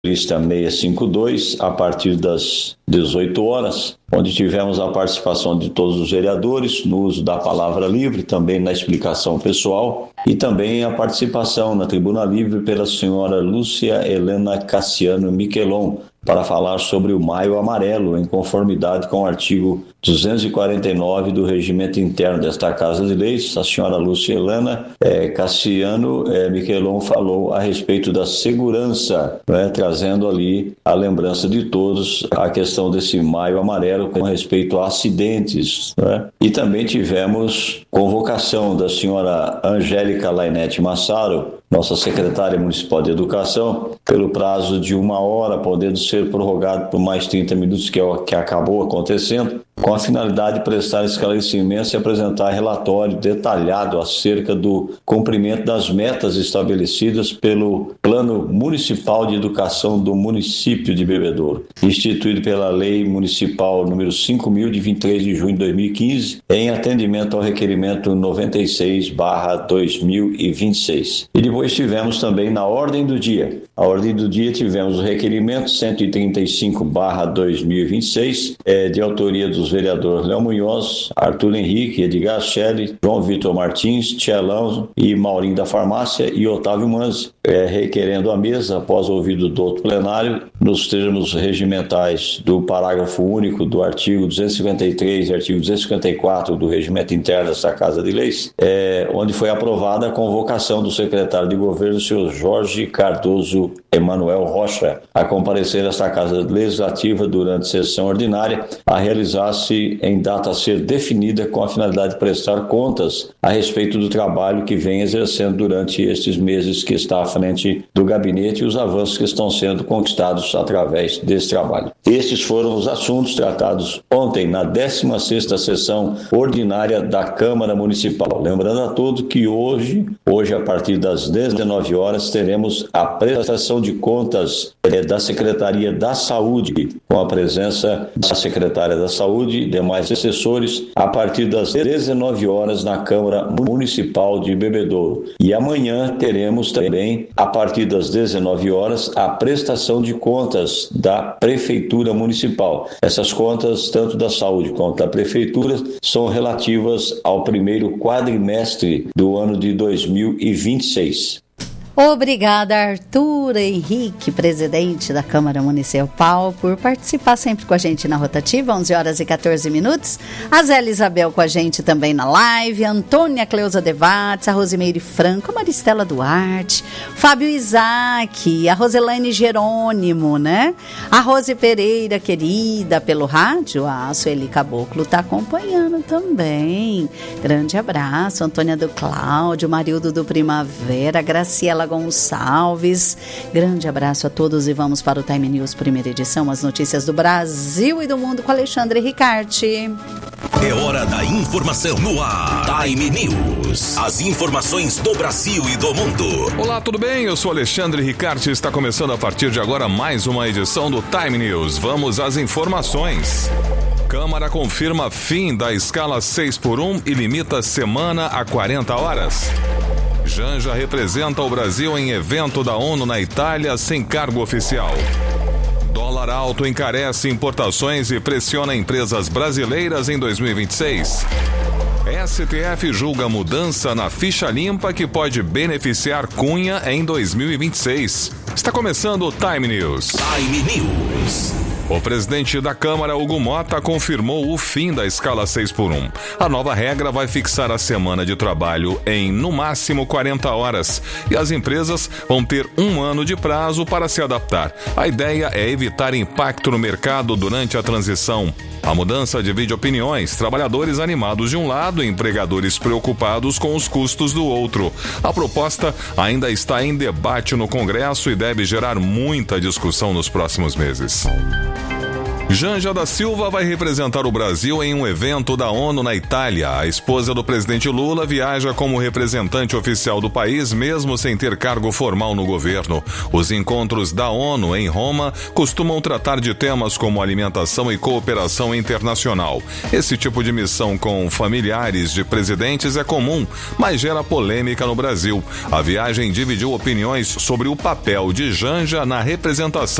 lista 652, a partir das 18 horas, onde tivemos a participação de todos os vereadores no uso da palavra livre, também na explicação pessoal, e também a participação na tribuna livre pela senhora Lúcia Helena Cassiano Miquelon, para falar sobre o Maio Amarelo, em conformidade com o artigo 249 do Regimento Interno desta Casa de Leis. A senhora Lúcia Helena Cassiano Miquelon falou a respeito da segurança, trazendo ali a lembrança de todos a questão desse Maio Amarelo com respeito a acidentes. E também tivemos convocação da senhora Angélica Lainete Massaro, nossa secretária municipal de educação, pelo prazo de 1 hora, podendo ser prorrogado por mais 30 minutos, que é o que acabou acontecendo, com a finalidade de prestar esclarecimentos e apresentar relatório detalhado acerca do cumprimento das metas estabelecidas pelo Plano Municipal de Educação do município de Bebedouro, instituído pela Lei Municipal número 5.000, de 23 de junho de 2015, em atendimento ao requerimento 96/2026. E depois tivemos também na ordem do dia. A ordem do dia tivemos o requerimento 135/2026, de autoria dos vereadores Léo Munhoz, Arthur Henrique, Edgar Shelley, João Vitor Martins, Tchelão e Maurinho da Farmácia e Otávio Manzi, requerendo a mesa, após ouvido do outro plenário, nos termos regimentais do parágrafo único do artigo 253 e artigo 254 do Regimento Interno desta Casa de Leis, onde foi aprovada a convocação do secretário de Governo, o senhor Jorge Cardoso Emanuel Rocha, a comparecer a esta Casa Legislativa durante sessão ordinária, a realizar-se em data a ser definida, com a finalidade de prestar contas a respeito do trabalho que vem exercendo durante estes meses que está à frente do gabinete e os avanços que estão sendo conquistados através desse trabalho. Estes foram os assuntos tratados ontem na 16ª sessão ordinária da Câmara Municipal. Lembrando a todos que hoje a partir das 19 horas, teremos a prestação de contas da Secretaria da Saúde, com a presença da Secretária da Saúde e demais assessores, a partir das 19 horas na Câmara Municipal de Bebedouro. E amanhã teremos também, a partir das 19 horas, a prestação de contas da Prefeitura Municipal. Essas contas, tanto da Saúde quanto da Prefeitura, são relativas ao primeiro quadrimestre do ano de 2026. Obrigada, Arthur Henrique, presidente da Câmara Municipal, por participar sempre com a gente na rotativa, 11 horas e 14 minutos. A Zé Isabel com a gente também na live, a Antônia Cleusa Devates, a Rosimeire Franco, a Maristela Duarte, Fábio Isaac, a Roselaine Jerônimo, né? A Rose Pereira, querida, pelo rádio, a Sueli Caboclo está acompanhando também. Grande abraço, Antônia do Cláudio, Marildo do Primavera, Graciela Gonçalves, grande abraço a todos e vamos para o Time News, primeira edição, as notícias do Brasil e do mundo com Alexandre Ricarte. É hora da informação no ar. Time News, as informações do Brasil e do mundo. Olá, tudo bem? Eu sou Alexandre Ricarte e está começando a partir de agora mais uma edição do Time News. Vamos às informações. Câmara confirma fim da escala 6x1 e limita a semana a 40 horas. Janja representa o Brasil em evento da ONU na Itália sem cargo oficial. Dólar alto encarece importações e pressiona empresas brasileiras em 2026. STF julga mudança na ficha limpa que pode beneficiar Cunha em 2026. Está começando o Time News. Time News. O presidente da Câmara, Hugo Mota, confirmou o fim da escala 6x1. A nova regra vai fixar a semana de trabalho em, no máximo, 40 horas. E as empresas vão ter 1 ano de prazo para se adaptar. A ideia é evitar impacto no mercado durante a transição. A mudança divide opiniões, trabalhadores animados de um lado e empregadores preocupados com os custos do outro. A proposta ainda está em debate no Congresso e deve gerar muita discussão nos próximos meses. Janja da Silva vai representar o Brasil em um evento da ONU na Itália. A esposa do presidente Lula viaja como representante oficial do país, mesmo sem ter cargo formal no governo. Os encontros da ONU em Roma costumam tratar de temas como alimentação e cooperação internacional. Esse tipo de missão com familiares de presidentes é comum, mas gera polêmica no Brasil. A viagem dividiu opiniões sobre o papel de Janja na representação